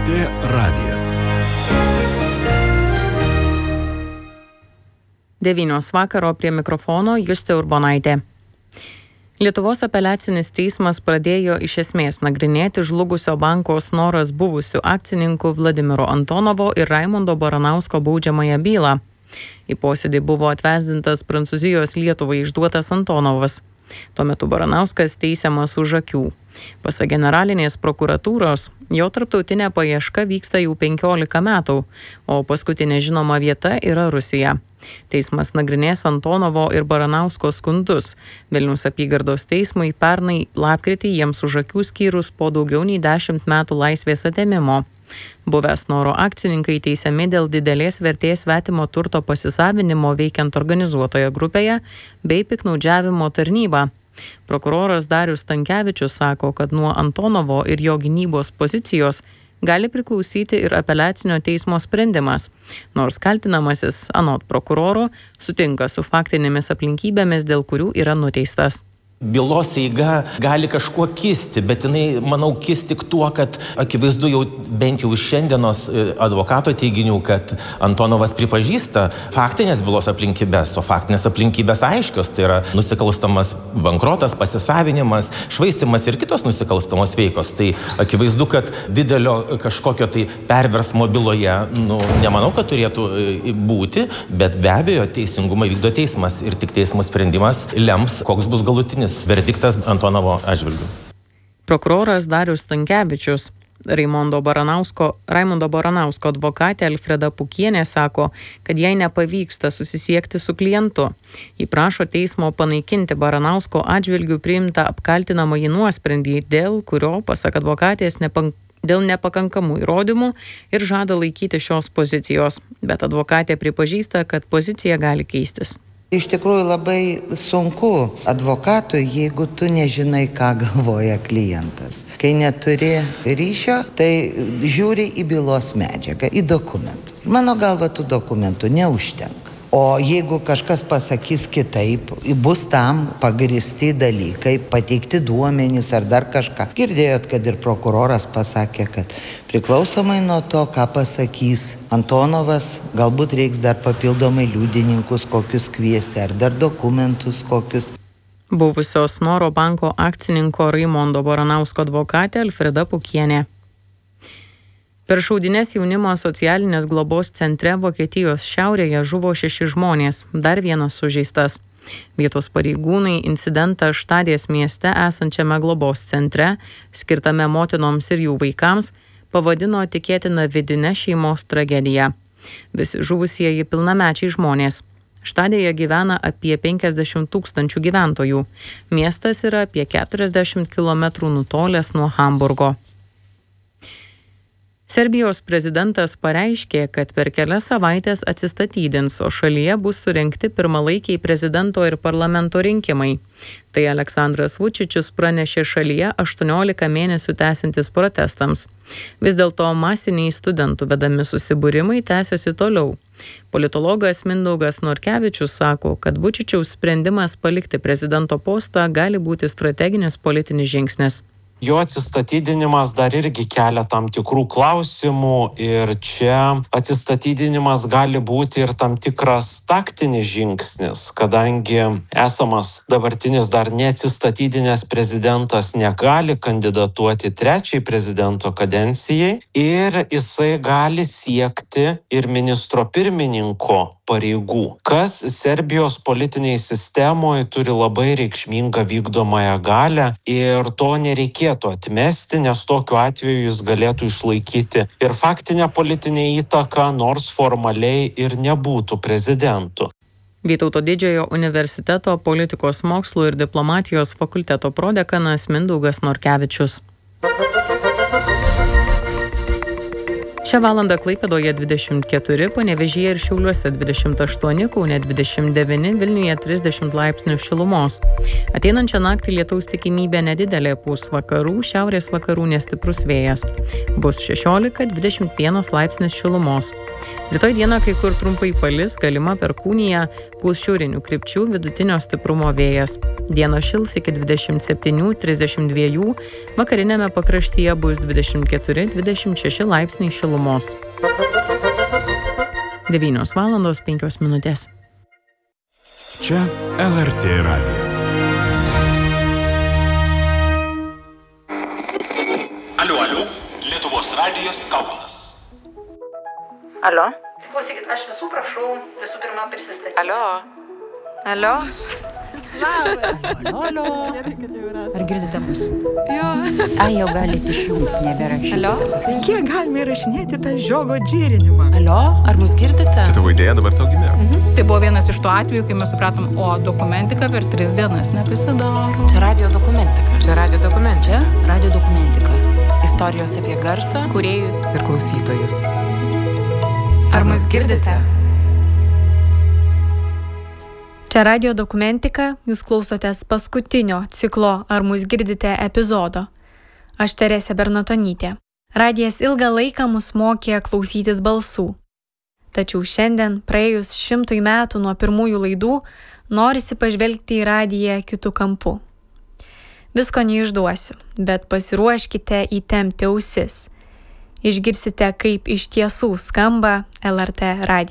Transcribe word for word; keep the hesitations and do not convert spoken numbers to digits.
L R T radijas. devynios vakaro prie mikrofono Justė Urbonaitė. Lietuvos apeliacinis teismas pradėjo iš esmės nagrinėti žlugusio banko Snoras buvusių akcininkų Vladimiro Antonovo ir Raimundo Baranausko baudžiamąją bylą. Į posėdį buvo atvesdintas Prancūzijos Lietuvai išduotas Antonovas. Tuo metu Baranauskas teisiamas už akių. Pasak generalinės prokuratūros, jo tarptautinė paieška vyksta jau penkiolika metų, o paskutinė žinoma vieta yra Rusija. Teismas nagrinės Antonovo ir Baranausko skundus. Vilniaus apygardos teismui pernai lapkritį jiems už akių skyrus po daugiau nei dešimt metų laisvės atėmimo. Buvę Snoro akcininkai teisiami dėl didelės vertės svetimo turto pasisavinimo veikiant organizuotoje grupėje bei piktnaudžiavimo tarnybą. Prokuroras Darius Stankevičius sako, kad nuo Antonovo ir jo gynybos pozicijos gali priklausyti ir apeliacinio teismo sprendimas, nors kaltinamasis, anot prokuroro, sutinka su faktinėmis aplinkybėmis, dėl kurių yra nuteistas. Bylos eiga gali kažkuo kisti, bet jinai, manau, kis tik tuo, kad akivaizdu jau bent jau šiandienos advokato teiginių, kad Antonovas pripažįsta faktinės bylos aplinkybės, o faktinės aplinkybės aiškios, tai yra nusikalstamas bankrotas, pasisavinimas, švaistimas ir kitos nusikalstamos veikos. Tai akivaizdu, kad didelio kažkokio tai perversmo byloje, nu, nemanau, kad turėtų būti, bet be abejo teisingumą vykdo teismas ir tik teismo sprendimas lems, koks bus galutinis verdiktas Antonovo atžvilgiu. Prokuroras Darius Stankevičius. Raimundo Baranausko, Raimundo Baranausko advokatė Alfreda Pukienė sako, kad jai nepavyksta susisiekti su klientu. Ji prašo teismo panaikinti Baranausko atžvilgių priimtą apkaltinamąjį nuosprendį, dėl kurio, pasak advokatės, nepan... dėl nepakankamų įrodymų ir žada laikyti šios pozicijos. Bet advokatė pripažįsta, kad pozicija gali keistis. Iš tikrųjų labai sunku advokatui, jeigu tu nežinai, ką galvoja klientas. Kai neturi ryšio, tai žiūri į bylos medžiagą, į dokumentus. Mano galva, tų dokumentų neužtenka. O jeigu kažkas pasakys kitaip, bus tam pagristi dalykai, pateikti duomenys ar dar kažką. Girdėjot, kad ir prokuroras pasakė, kad priklausomai nuo to, ką pasakys Antonovas, galbūt reiks dar papildomai liudininkus kokius kviesti ar dar dokumentus kokius. Buvusio Snoro banko akcininko Raimundo Baranausko advokatė Alfreda Pukienė. Per šaudynes jaunimo socialinės globos centre Vokietijos šiaurėje žuvo šeši žmonės, dar vienas sužeistas. Vietos pareigūnai incidentą Štadės mieste esančiame globos centre, skirtame motinoms ir jų vaikams, pavadino tikėtina vidine šeimos tragedija. Visi žuvusieji pilnamečiai žmonės. Štadėje gyvena apie penkiasdešimt tūkstančių gyventojų. Miestas yra apie keturiasdešimt kilometrų nutolęs nuo Hamburgo. Serbijos prezidentas pareiškė, kad per kelias savaitės atsistatydins, o šalyje bus surengti pirmalaikiai prezidento ir parlamento rinkimai. Tai Aleksandras Vučičius pranešė šalyje aštuoniolika mėnesių tęsiantis protestams. Vis dėlto masiniai studentų vedami susibūrimai tęsiasi toliau. Politologas Mindaugas Norkevičius sako, kad Vučičiaus sprendimas palikti prezidento postą gali būti strateginis politinis žingsnis. Jo atsistatydinimas dar irgi kelia tam tikrų klausimų ir čia atsistatydinimas gali būti ir tam tikras taktinis žingsnis, kadangi esamas dabartinis dar neatsistatydinęs prezidentas negali kandidatuoti trečiai prezidento kadencijai ir jisai gali siekti ir ministro pirmininko pareigų, kas Serbijos politiniai sistemoje turi labai reikšmingą vykdomąją galią ir to nereikėtų atmesti, nes tokiu atveju jis galėtų išlaikyti ir faktinę politinę įtaką, nors formaliai ir nebūtų prezidentu. Vytauto Didžiojo universiteto politikos mokslų ir diplomatijos fakulteto prodekanas Mindaugas Norkevičius. Šią valandą Klaipėdoje dvidešimt keturi, Panevėžyje ir Šiauliuose dvidešimt aštuoni, Kaune dvidešimt devyni, Vilniuje trisdešimt laipsnių šilumos. Ateinančią naktį lietaus tikimybė nedidelė, pūs vakarų, šiaurės vakarų nestiprus vėjas. Bus šešiolika dvidešimt vienas laipsnis šilumos. Rytoj dieną kai kur trumpai palis, galima perkūnija, pūs šiaurinių krypčių vidutinio stiprumo vėjas. Dieną šils iki dvidešimt septyni trisdešimt dva, vakarinėme pakraštyje bus dvidešimt keturi dvidešimt šeši laipsniai šilumos. devynios valandos penkios minutės. Čia L R T radijas. Aliu, aliu, Lietuvos radijas Kaunas. Alio? Klausykit, aš visų prašau visų pirma prisistatyti. Alio? Alio? Alio, alio. Ar girdite mus? Jo. Ai, jau galite išjungti, neberašyti. Alio? Kiek galime įrašinėti tą žiogo džirinimą? Alio, ar mus girdite? Čia tavo idėja dabar tau gimė. Mhm. Tai buvo vienas iš tų atvejų, kai mes supratom, o dokumentika per tris dienas nepasidaro. Čia radio dokumentika. Čia radio dokumentika. Čia radio dokumentika. Istorijos apie garsą, kūrėjus Ir klausytojus. Ar mus girdite? Čia radio dokumentika, jūs klausotės paskutinio ciklo Ar mus girdite epizodo. Aš Teresė Bernatonytė. Radijas ilgą laiką mus mokė klausytis balsų. Tačiau šiandien, praėjus šimtui metų nuo pirmųjų laidų, norisi pažvelgti į radiją kitų kampų. Visko neišduosiu, bet pasiruoškite įtempti ausis. Išgirsite, kaip iš tiesų skamba L R T radijas.